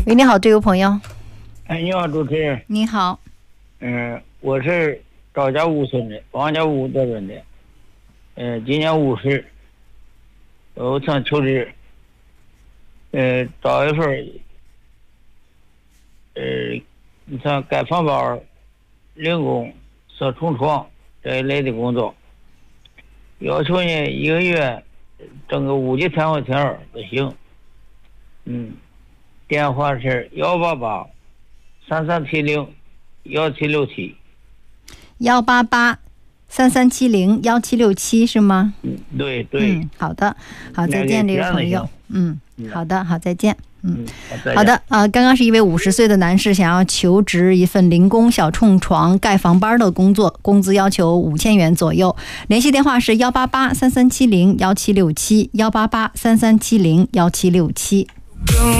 喂，你好，这位朋友。 哎，你好，主持人。 你好。 我是赵家坞村的，王家坞这边的。今年50，我想求职。找一份你像盖房包、零工、设重床这一类的工作，要求呢1个月挣个5几千块钱就行。电话是188-3370-1767。 188-3370-1767是吗？ 对对。 好的，好，再见，这位朋友。好的，好，再见。好的，刚刚是一位50岁的男士想要求职一份零工小冲床盖房班的工作，工资要求5000元左右。联系电话是188-3370-1767，188-3370-1767。